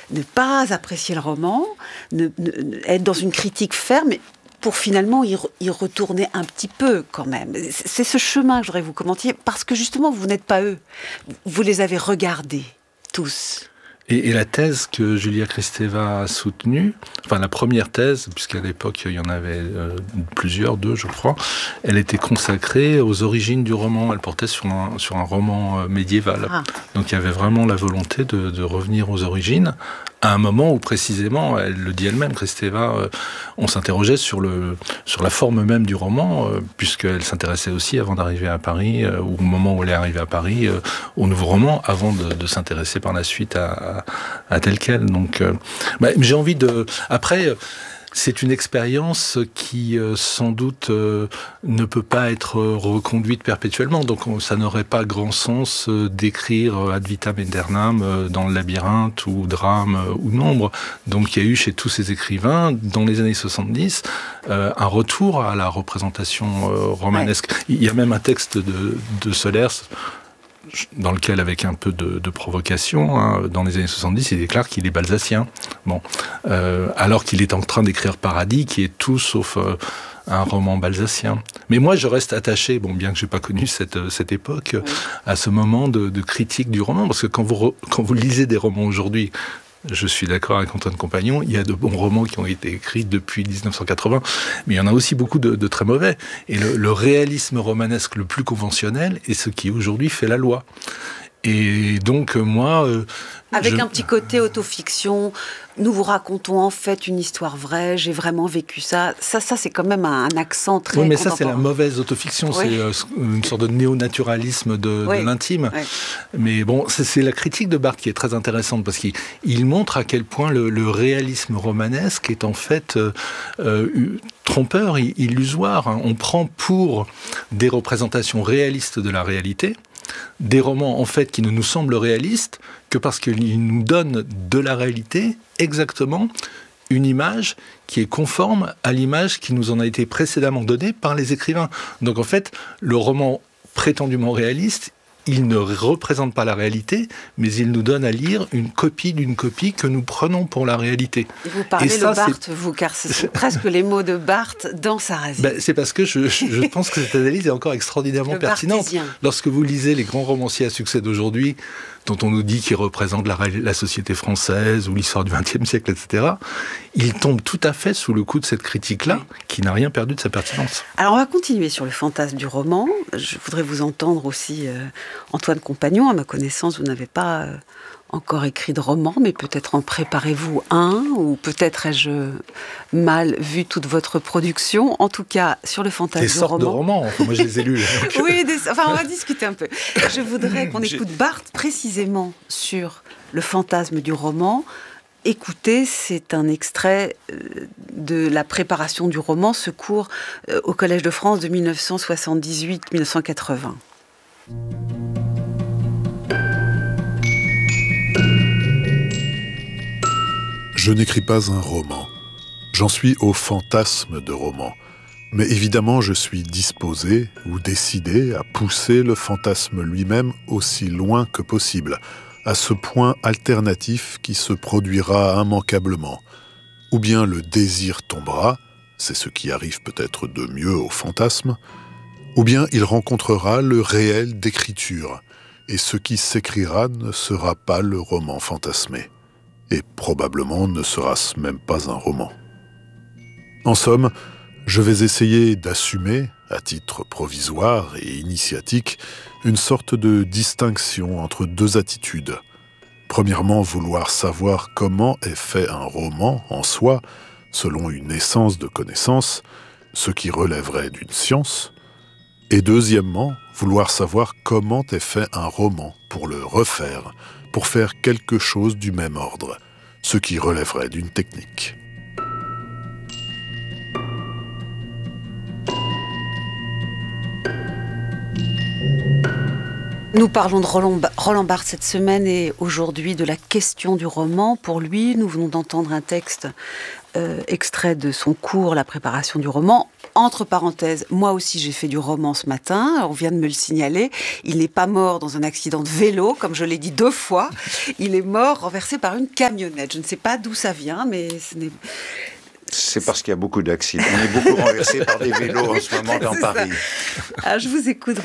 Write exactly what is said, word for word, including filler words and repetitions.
ne pas apprécier le roman, ne, ne, être dans une critique ferme, pour finalement y, re, y retourner un petit peu quand même. C'est ce chemin que je voudrais que vous commentiez, parce que justement, vous n'êtes pas eux. Vous les avez regardés, tous. Et, et la thèse que Julia Kristeva a soutenue, enfin la première thèse, puisqu'à l'époque il y en avait euh, plusieurs, deux je crois, elle était consacrée aux origines du roman. Elle portait sur un, sur un roman euh, médiéval. Ah. Donc il y avait vraiment la volonté de, de revenir aux origines, à un moment où précisément, elle le dit elle-même, Kristeva, euh, on s'interrogeait sur, le, sur la forme même du roman, euh, puisqu'elle s'intéressait aussi, avant d'arriver à Paris, euh, ou au moment où elle est arrivée à Paris, euh, au nouveau roman, avant de, de s'intéresser par la suite à, à, à tel quel. Donc, euh, bah, j'ai envie de... Après... Euh, c'est une expérience qui, euh, sans doute, euh, ne peut pas être reconduite perpétuellement. Donc, on, ça n'aurait pas grand sens euh, d'écrire euh, Ad vitam aeternam euh, dans le labyrinthe ou drame euh, ou nombre. Donc, il y a eu chez tous ces écrivains, dans les années soixante-dix, euh, un retour à la représentation euh, romanesque. Ouais. Il y a même un texte de, de Solers, dans lequel, avec un peu de, de provocation, hein, dans les années soixante-dix, il déclare qu'il est balsacien. Bon, euh, alors qu'il est en train d'écrire Paradis, qui est tout sauf euh, un roman balsacien. Mais moi, je reste attaché, bon, bien que j'ai pas connu cette, cette époque, oui. à ce moment de, de critique du roman, parce que quand vous, re, quand vous lisez des romans aujourd'hui, je suis d'accord avec Antoine Compagnon, il y a de bons romans qui ont été écrits depuis dix-neuf cent quatre-vingts, mais il y en a aussi beaucoup de, de très mauvais. Et le, le réalisme romanesque le plus conventionnel est ce qui aujourd'hui fait la loi. Et donc, moi... Euh, Avec je... un petit côté autofiction, nous vous racontons en fait une histoire vraie, j'ai vraiment vécu ça. Ça, ça c'est quand même un, un accent très Oui, mais contemporain. ça, c'est la mauvaise autofiction. Oui. C'est euh, une sorte de néo-naturalisme de, oui. de l'intime. Oui. Mais bon, c'est, c'est la critique de Barthes qui est très intéressante, parce qu'il il montre à quel point le, le réalisme romanesque est en fait euh, euh, trompeur, illusoire. On prend pour des représentations réalistes de la réalité des romans, en fait, qui ne nous semblent réalistes que parce qu'ils nous donnent de la réalité exactement une image qui est conforme à l'image qui nous en a été précédemment donnée par les écrivains. Donc, en fait, le roman prétendument réaliste, il ne représente pas la réalité, mais il nous donne à lire une copie d'une copie que nous prenons pour la réalité. Et vous parlez Et ça, de Barthes, c'est... vous, car ce sont presque les mots de Barthes dans Sarrazin. Ben, c'est parce que je, je pense que cette analyse est encore extraordinairement Le pertinente. Barthésien. Lorsque vous lisez les grands romanciers à succès d'aujourd'hui, dont on nous dit qu'ils représentent la, la société française ou l'histoire du vingtième siècle, et cetera, ils tombent tout à fait sous le coup de cette critique-là, oui. qui n'a rien perdu de sa pertinence. Alors, on va continuer sur le fantasme du roman. Je voudrais vous entendre aussi, euh, Antoine Compagnon. À ma connaissance, vous n'avez pas euh, encore écrit de roman, mais peut-être en préparez-vous un, ou peut-être ai-je mal vu toute votre production. En tout cas, sur le fantasme des du roman. Des sortes de romans, enfin, moi je les ai lus. Donc... oui, des... enfin, on va discuter un peu. Je voudrais qu'on écoute Barthes précisément sur le fantasme du roman. Écoutez, c'est un extrait de la préparation du roman, ce cours au Collège de France de dix-neuf cent soixante-dix-huit à dix-neuf cent quatre-vingts. Je n'écris pas un roman. J'en suis au fantasme de roman. Mais évidemment, je suis disposé ou décidé à pousser le fantasme lui-même aussi loin que possible, à ce point alternatif qui se produira immanquablement. Ou bien le désir tombera, c'est ce qui arrive peut-être de mieux au fantasme, ou bien il rencontrera le réel d'écriture, et ce qui s'écrira ne sera pas le roman fantasmé. Et probablement ne sera-ce même pas un roman. En somme, je vais essayer d'assumer, à titre provisoire et initiatique, une sorte de distinction entre deux attitudes. Premièrement, vouloir savoir comment est fait un roman en soi, selon une essence de connaissance, ce qui relèverait d'une science. Et deuxièmement, vouloir savoir comment est fait un roman pour le refaire, pour faire quelque chose du même ordre, ce qui relèverait d'une technique. Nous parlons de Roland, Roland Barthes cette semaine et aujourd'hui de la question du roman. Pour lui, nous venons d'entendre un texte euh, extrait de son cours « La préparation du roman ». Entre parenthèses, moi aussi j'ai fait du roman ce matin, on vient de me le signaler. Il n'est pas mort dans un accident de vélo, comme je l'ai dit deux fois. Il est mort renversé par une camionnette. Je ne sais pas d'où ça vient, mais ce n'est... C'est parce qu'il y a beaucoup d'accidents. On est beaucoup renversés par des vélos en ce moment dans Paris. Ah, je vous écoute.